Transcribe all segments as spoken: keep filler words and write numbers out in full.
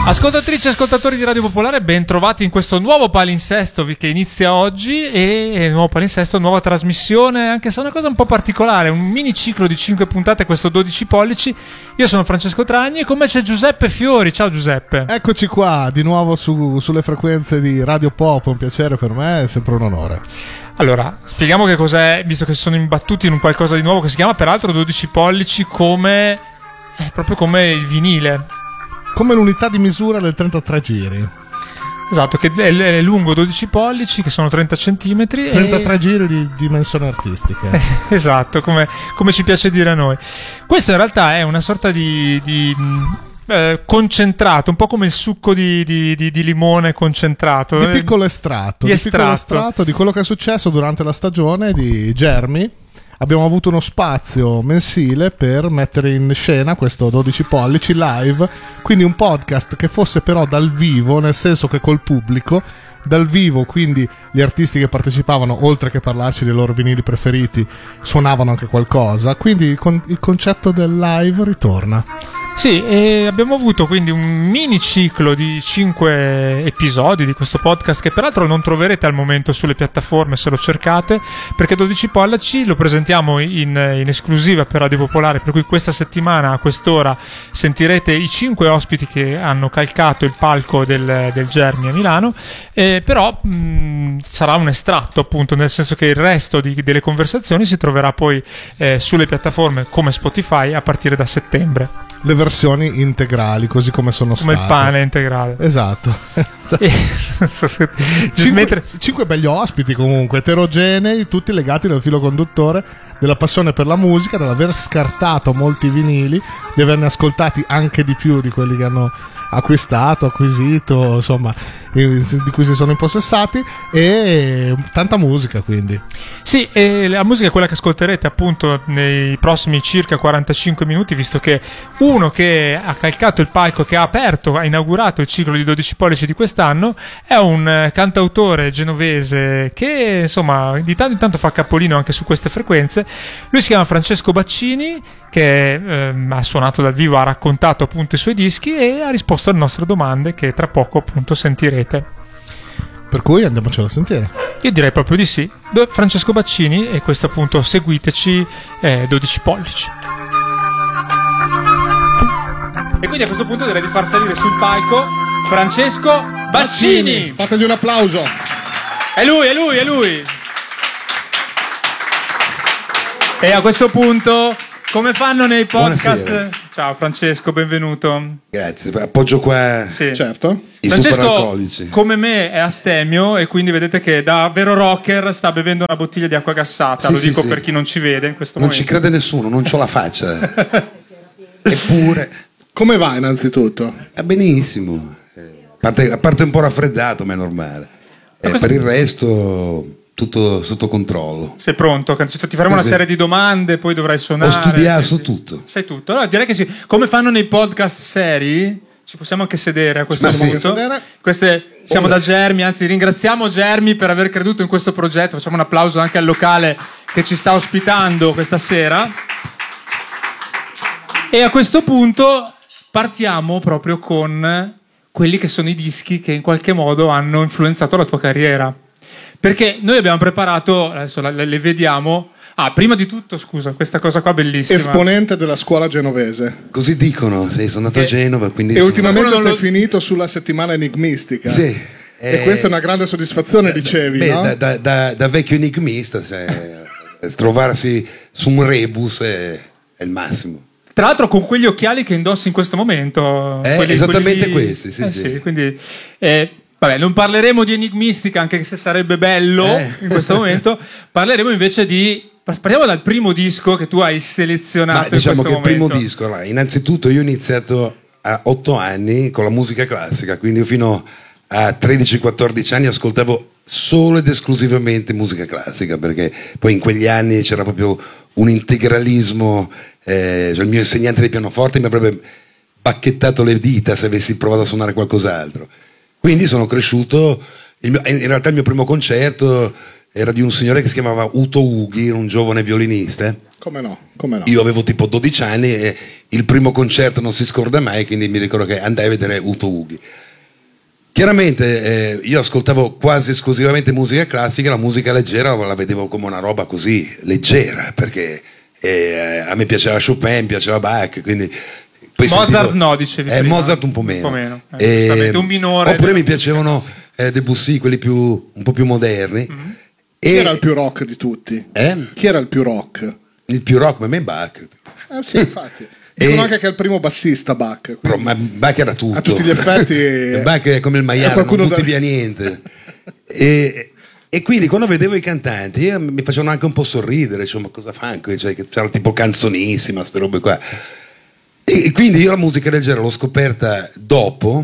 Ascoltatrici e ascoltatori di Radio Popolare, ben trovati in questo nuovo palinsesto che inizia oggi. E nuovo palinsesto, nuova trasmissione, anche se è una cosa un po' particolare, un mini ciclo di cinque puntate, questo dodici pollici. Io sono Francesco Tragni e con me c'è Giuseppe Fiori. Ciao Giuseppe. Eccoci qua di nuovo su, sulle frequenze di Radio Pop, un piacere per me, è sempre un onore. Allora, spieghiamo che cos'è, visto che si sono imbattuti in un qualcosa di nuovo che si chiama peraltro dodici pollici, come eh, proprio come il vinile. Come l'unità di misura del trentatré giri. Esatto, che è lungo dodici pollici, che sono trenta centimetri. trentatré e... giri di dimensione artistica. Esatto, come, come ci piace dire a noi. Questo in realtà è una sorta di... di eh, concentrato, un po' come il succo di, di, di, di limone concentrato. Di piccolo estratto. Di, di estratto. piccolo estratto di quello che è successo durante la stagione di Germi. Abbiamo avuto uno spazio mensile per mettere in scena questo dodici pollici live, quindi un podcast che fosse però dal vivo, nel senso che col pubblico, dal vivo, quindi gli artisti che partecipavano, oltre che parlarci dei loro vinili preferiti, suonavano anche qualcosa, quindi il, con- il concetto del live ritorna. Sì, e abbiamo avuto quindi un mini ciclo di cinque episodi di questo podcast che peraltro non troverete al momento sulle piattaforme se lo cercate, perché dodici pollici lo presentiamo in, in esclusiva per Radio Popolare, per cui questa settimana a quest'ora sentirete i cinque ospiti che hanno calcato il palco del, del Germi a Milano, eh, però mh, sarà un estratto, appunto, nel senso che il resto di, delle conversazioni si troverà poi eh, sulle piattaforme come Spotify a partire da settembre. Le versioni integrali, così come sono come state. Come il pane integrale. Esatto. E... cinque, Mentre... cinque belli ospiti comunque, eterogenei, tutti legati dal filo conduttore della passione per la musica, dell'aver scartato molti vinili, di averne ascoltati anche di più di quelli che hanno acquistato, acquisito, insomma, di cui si sono impossessati, e tanta musica, quindi. Sì, e la musica è quella che ascolterete appunto nei prossimi circa quarantacinque minuti, visto che uno che ha calcato il palco, che ha aperto, ha inaugurato il ciclo di dodici pollici di quest'anno, è un cantautore genovese che insomma di tanto in tanto fa capolino anche su queste frequenze. Lui si chiama Francesco Baccini, che ehm, ha suonato dal vivo, ha raccontato appunto i suoi dischi e ha risposto alle nostre domande che tra poco appunto sentirete. Per cui andiamocelo a sentire. Io direi proprio di sì. Francesco Baccini, e questo appunto seguiteci, eh, dodici pollici. E quindi a questo punto direi di far salire sul palco Francesco Baccini. Fategli un applauso. È lui, è lui, è lui. E a questo punto, come fanno nei podcast? Buonasera. Ciao Francesco, benvenuto. Grazie, appoggio qua. Sì. Certo. I Francesco, superalcolici. come me, è astemio e quindi vedete che da vero rocker sta bevendo una bottiglia di acqua gassata. Sì, Lo sì, dico sì. per chi non ci vede in questo Non momento. ci crede nessuno, non c'ho la faccia. Eppure, Come va innanzitutto? è benissimo. A parte, a parte un po' raffreddato, ma è normale. E questo- per il resto, tutto sotto controllo. Sei pronto? Ti faremo una Sì. serie di domande, poi dovrai suonare. Ho studiato quindi- tutto. Sai tutto. Allora direi che sì. Come fanno nei podcast seri, ci possiamo anche sedere a questo Ma sì. punto. Sedere. Queste, siamo Oh. da Germi, anzi ringraziamo Germi per aver creduto in questo progetto. Facciamo un applauso anche al locale che ci sta ospitando questa sera. E a questo punto partiamo proprio con quelli che sono i dischi che in qualche modo hanno influenzato la tua carriera. Perché noi abbiamo preparato, adesso le, le vediamo. Ah, prima di tutto, scusa, questa cosa qua bellissima. Esponente della scuola genovese. Così dicono, sì, sono andato E- a Genova, quindi... E sono- ultimamente Uno non sei lo- finito sulla settimana enigmistica. Sì. E eh, questa è una grande soddisfazione, dicevi, beh, no? da, da- da- da vecchio enigmista, cioè, trovarsi su un rebus è, è il massimo. Tra l'altro con quegli occhiali che indossi in questo momento. Eh, quelli- esattamente quelli- questi, sì, eh, sì. quindi, eh, vabbè, non parleremo di enigmistica, anche se sarebbe bello Eh. in questo momento. Parleremo invece di... Partiamo dal primo disco che tu hai selezionato. Ma in diciamo questo che il primo momento. disco, allora, innanzitutto io ho iniziato a otto anni con la musica classica, quindi io fino a tredici quattordici anni ascoltavo solo ed esclusivamente musica classica, perché poi in quegli anni c'era proprio un integralismo, eh, cioè il mio insegnante di pianoforte mi avrebbe bacchettato le dita se avessi provato a suonare qualcos'altro. Quindi sono cresciuto, il mio- in realtà il mio primo concerto era di un signore che si chiamava Uto Ughi, un giovane violinista. Come no, come no. Io avevo tipo dodici anni e il primo concerto non si scorda mai, quindi mi ricordo che andai a vedere Uto Ughi. Chiaramente eh, io ascoltavo quasi esclusivamente musica classica, la musica leggera la vedevo come una roba così leggera, perché eh, a me piaceva Chopin, piaceva Bach, quindi... Poi Mozart sentivo, no, dicevi eh, prima. Mozart un po' meno, un po' meno. Eh, e, un minore oppure mi della piacevano eh, Debussy, quelli più, un po' più moderni. Mm-hmm. Chi E, era il più rock di tutti? eh? Chi era il più rock? Il più rock per me è Bach. Eh, sì, infatti. Dicono E- anche che è il primo bassista Bach. Però, quindi ma Bach era tutto. a tutti gli effetti Bach è come il è maiale, non qualcuno butti da- via niente. e, e quindi quando vedevo i cantanti io- mi facevano anche un po' sorridere, cioè, ma cosa fanno? Cioè, che c'era tipo Canzonissima, queste robe qua. E quindi io la musica leggera l'ho scoperta dopo,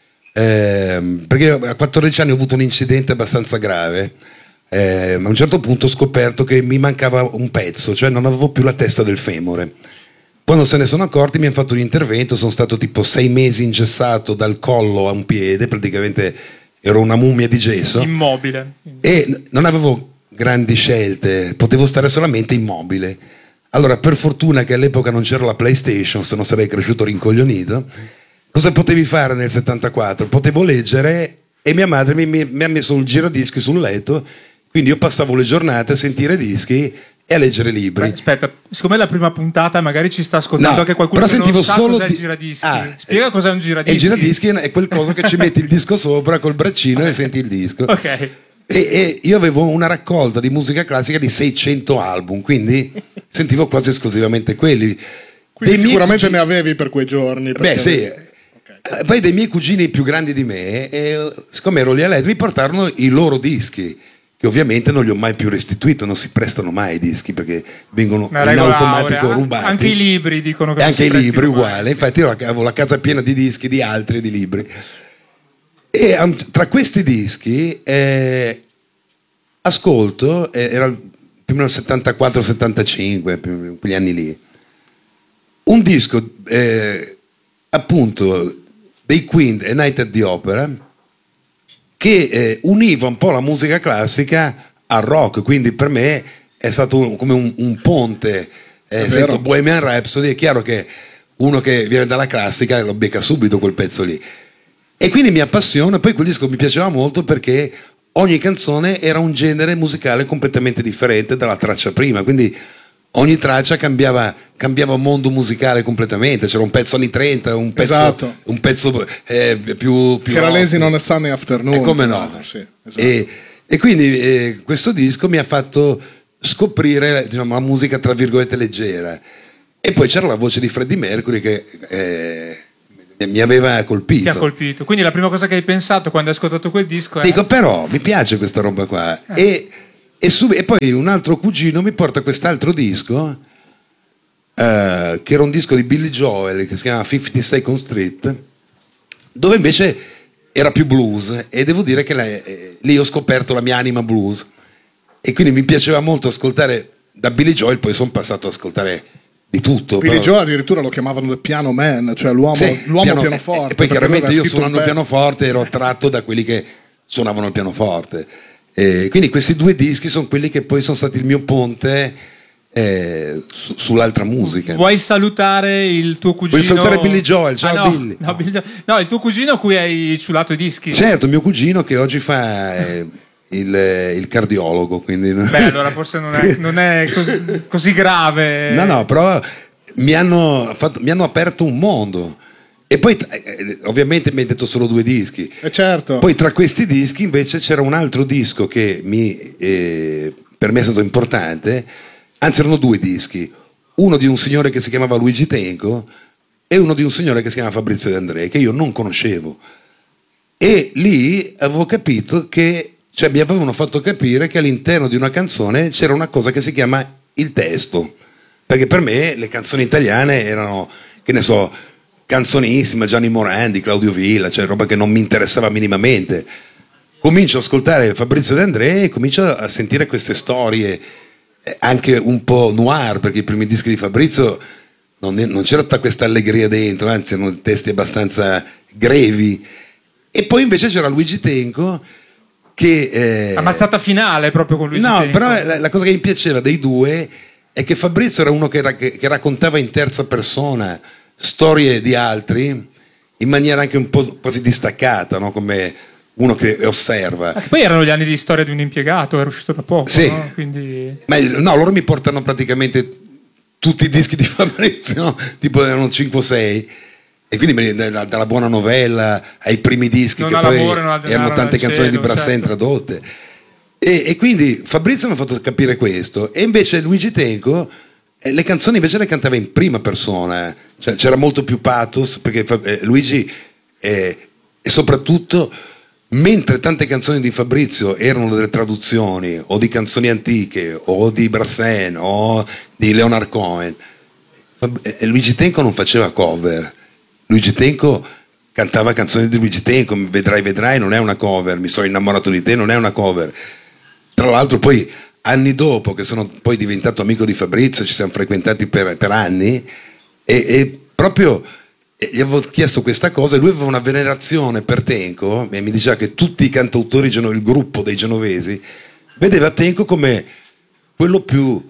ehm, perché a quattordici anni ho avuto un incidente abbastanza grave. Ehm, a un certo punto ho scoperto che mi mancava un pezzo, cioè non avevo più la testa del femore. Quando se ne sono accorti mi hanno fatto un intervento, sono stato tipo sei mesi ingessato dal collo a un piede, praticamente ero una mummia di gesso immobile. e n- non avevo grandi scelte, potevo stare solamente immobile. Allora, per fortuna che all'epoca non c'era la PlayStation, se no sarei cresciuto rincoglionito. Cosa potevi fare nel settantaquattro? Potevo leggere e mia madre mi, mi- mi ha messo il giradischi sul letto, quindi io passavo le giornate a sentire dischi e a leggere libri. Beh, aspetta, siccome è la prima puntata, magari ci sta ascoltando No, anche qualcuno però che non sentivo sa solo cos'è il di- giradischi. Ah, Spiega eh, cos'è un E giradischi. il giradischi è quel coso che ci metti il disco sopra col braccino e senti il disco. Ok. E, e io avevo una raccolta di musica classica di seicento album, quindi sentivo quasi esclusivamente quelli. Quindi Dei miei sicuramente cugini- ne avevi per quei giorni. Beh, perché sì. avevi- Ok. Eh, Poi dei miei cugini più grandi di me, eh, siccome ero lì a letto, mi portarono i loro dischi, che ovviamente non li ho mai più restituiti, non si prestano mai i dischi perché vengono Una in regola automatico aurea. rubati. Anche i libri dicono che E non anche si i libri prestino mai, uguali, sì. infatti io avevo la casa piena di dischi di altri di libri. E um, tra questi dischi eh, ascolto, eh, era più o meno settantaquattro settantacinque, più o meno quegli anni lì, un disco eh, appunto dei Queen, A Night at the Opera, che eh, univa un po' la musica classica al rock, quindi per me è stato un- come un, un ponte. Eh, È sento vero. Bohemian Rhapsody, è chiaro che uno che viene dalla classica lo becca subito quel pezzo lì. E quindi mi appassiona, poi quel disco mi piaceva molto perché ogni canzone era un genere musicale completamente differente dalla traccia prima, quindi ogni traccia cambiava, cambiava un mondo musicale completamente, c'era un pezzo anni trenta, un pezzo, Esatto. un pezzo eh, più, più Che era rock. Lazy Non a Sunday Afternoon. E come tra no? l'altro, sì, esatto. e, e quindi eh, questo disco mi ha fatto scoprire, diciamo, la musica tra virgolette leggera. E poi c'era la voce di Freddie Mercury che eh, mi aveva colpito. Ti ha colpito. Quindi la prima cosa che hai pensato quando hai ascoltato quel disco è Dico, però mi piace questa roba qua. E, e, sub- e poi un altro cugino mi porta quest'altro disco, eh, che era un disco di Billy Joel che si chiama cinquantesecond Street, dove invece era più blues. E devo dire che lei- eh, lì ho scoperto la mia anima blues. E quindi mi piaceva molto ascoltare da Billy Joel, poi sono passato ad ascoltare di tutto. Billy però- Joe addirittura lo chiamavano il piano man, cioè l'uomo, Sì, l'uomo piano- pianoforte. E poi perché chiaramente aveva io scritto suonando un il pezzo- pianoforte ero tratto da quelli che suonavano il pianoforte. E quindi questi due dischi sono quelli che poi sono stati il mio ponte eh, su- sull'altra musica. Vuoi salutare il tuo cugino? Vuoi salutare Billy Joel? Ciao, Ah, no, Billy. No, Billy Jo- no, il tuo cugino a cui hai ciulato i dischi. Certo, mio cugino che oggi fa eh, il, eh, il cardiologo, quindi... Beh, allora forse non è, non è co- così grave. No, no, però mi hanno, fatto- mi hanno aperto un mondo. E poi, eh, ovviamente mi hai detto solo due dischi. Eh, certo. Poi tra questi dischi invece c'era un altro disco che mi, eh, per me è stato importante, anzi erano due dischi, uno di un signore che si chiamava Luigi Tenco e uno di un signore che si chiama Fabrizio De André, che io non conoscevo. E lì avevo capito che, cioè mi avevano fatto capire che all'interno di una canzone c'era una cosa che si chiama il testo, perché per me le canzoni italiane erano, che ne so, Canzonissima, Gianni Morandi, Claudio Villa, cioè roba che non mi interessava minimamente. Comincio ad ascoltare Fabrizio De André e comincio a sentire queste storie eh, anche un po' noir, perché i primi dischi di Fabrizio non, è- non c'era tutta questa allegria dentro, anzi erano testi abbastanza grevi. E poi invece c'era Luigi Tenco che eh, ammazzata finale proprio con Luigi no, Tenco. però la, la cosa che mi piaceva dei due è che Fabrizio era uno che, ra- che, che raccontava in terza persona storie di altri in maniera anche un po' quasi distaccata, no? Come uno che osserva. Ah, poi erano gli anni di Storia di un impiegato, era uscito da poco, Sì. no? Quindi... Ma no, loro mi portano praticamente tutti i dischi di Fabrizio, no? Tipo erano cinque o sei. E quindi da- dalla buona novella ai primi dischi, Non che ha poi lavoro, non ha denaro, erano tante non ha canzoni cielo, di Brassens certo. tradotte. E, e quindi Fabrizio mi ha fatto capire questo. E invece Luigi Tenco eh, le canzoni invece le cantava in prima persona, cioè c'era molto più pathos, perché Fa- eh, Luigi eh, e soprattutto mentre tante canzoni di Fabrizio erano delle traduzioni o di canzoni antiche o di Brassens o di Leonard Cohen, Fab- eh, Luigi Tenco non faceva cover. Luigi Tenco cantava canzoni di Luigi Tenco, Vedrai Vedrai non è una cover, Mi sono innamorato di te non è una cover. Tra l'altro poi anni dopo che sono poi diventato amico di Fabrizio, ci siamo frequentati per, per anni e, e proprio eh, gli avevo chiesto questa cosa e lui aveva una venerazione per Tenco e mi diceva che tutti i cantautori, geno- il gruppo dei genovesi vedeva Tenco come quello più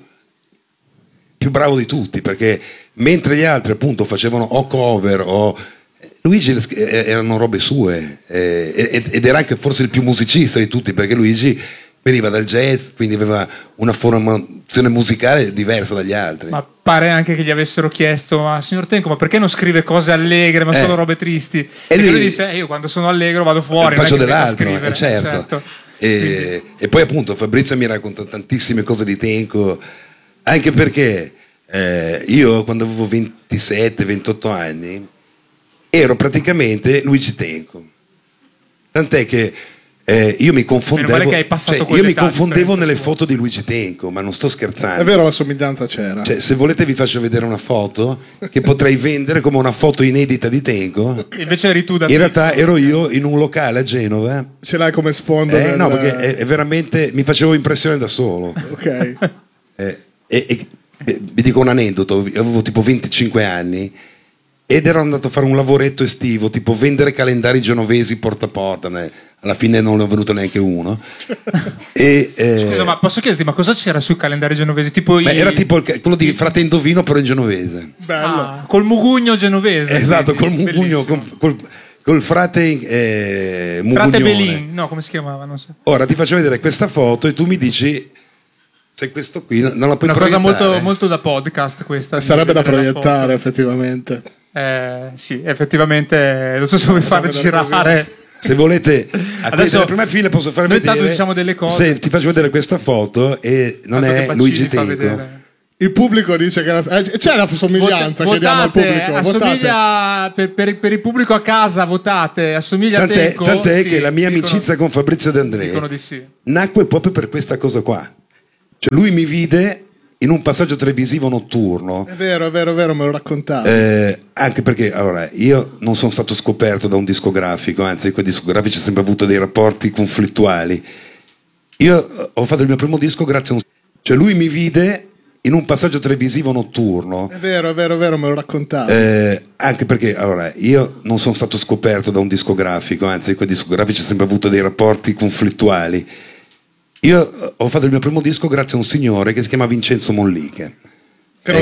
più bravo di tutti, perché mentre gli altri appunto facevano o cover o Luigi le sch- eh, erano robe sue eh, ed ed era anche forse il più musicista di tutti, perché Luigi veniva dal jazz, quindi aveva una formazione musicale diversa dagli altri. Ma pare anche che gli avessero chiesto: ma signor Tenco, ma perché non scrive cose allegre, ma Eh. solo robe tristi? E, E lui- lui disse: eh, io quando sono allegro vado fuori, non è faccio che mi metto a dell'altro, scrivere. eh, certo. E, e poi appunto Fabrizio mi racconta tantissime cose di Tenco, anche perché eh, io quando avevo ventisette ventotto anni ero praticamente Luigi Tenco, tant'è che eh, io mi confondevo, Meno male che hai passato cioè, io quell'età mi di confondevo differenza nelle sua. foto di Luigi Tenco, ma non sto scherzando. È vero, la somiglianza c'era. Cioè, se volete vi faccio vedere una foto che potrei vendere come una foto inedita di Tenco. Invece eri tu da In realtà ero io in un locale a Genova. Ce l'hai come sfondo Eh, del... no, perché è, è veramente mi facevo impressione da solo. Ok. Eh, e, e- beh, vi dico un aneddoto, avevo tipo venticinque anni ed ero andato a fare un lavoretto estivo, tipo vendere calendari genovesi porta a porta, ne- alla fine non ne ho venuto neanche uno. E, eh, Scusa, ma posso chiederti, ma cosa c'era sui calendari genovesi? Tipo beh, i- era tipo il- quello di Frate Indovino però in genovese. Bello. Ah, col mugugno genovese. Esatto, col quindi, mugugno, bellissimo. col, col- col frate eh, Frate mugugnone. Belin, no, come si chiamava? Non so. Ora ti faccio vedere questa foto e tu mi dici se questo qui non la puoi Una cosa proiettare. molto, molto da podcast questa. Sarebbe da di vedere la proiettare, foto. effettivamente. Eh, sì, effettivamente. Non so se vuoi fare vedere girare. Se volete, a Adesso delle prime file posso far noi vedere. tanto diciamo delle cose. Se ti faccio vedere questa foto e non Tanto che è Pacini Luigi fa Tenco. vedere. Il pubblico dice che... era- eh, c'è la somiglianza, Vota- chiediamo al votate, pubblico. Votate. assomiglia per, per- per il pubblico a casa, votate, assomiglia a Tant'è, Tenco. tant'è Sì, che la mia dicono- amicizia con Fabrizio De André dicono di sì. nacque proprio per questa cosa qua. Cioè lui mi vide in un passaggio televisivo notturno. È vero, è vero, è vero, me lo raccontavi. Eh, anche perché allora io non sono stato scoperto da un discografico, anzi con i discografici ho sempre avuto dei rapporti conflittuali. Io eh, ho fatto il mio primo disco grazie a un... cioè lui mi vide in un passaggio televisivo notturno. È vero, è vero, è vero, me lo raccontavi. Eh, anche perché allora io non sono stato scoperto da un discografico, anzi con i discografici ho sempre avuto dei rapporti conflittuali. Io ho fatto il mio primo disco grazie a un signore che si chiama Vincenzo Molliche.